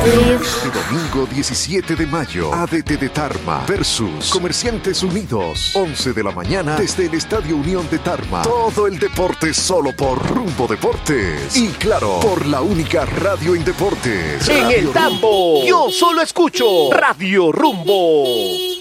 Este domingo 17 de mayo, ADT de Tarma versus Comerciantes Unidos. 11 de la mañana desde el Estadio Unión de Tarma. Todo el deporte solo por Rumbo Deportes. Y claro, por la única radio en deportes. En Radio el tambo, Rumbo. yo solo escucho Radio Rumbo.